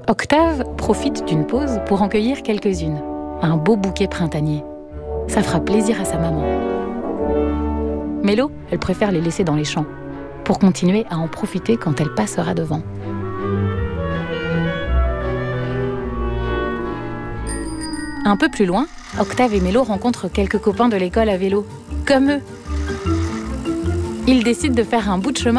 Octave profite d'une pause pour en cueillir quelques-unes. Un beau bouquet printanier. Ça fera plaisir à sa maman. Mélo, elle préfère les laisser dans les champs, pour continuer à en profiter quand elle passera devant. Un peu plus loin, Octave et Mélo rencontrent quelques copains de l'école à vélo, comme eux. Ils décident de faire un bout de chemin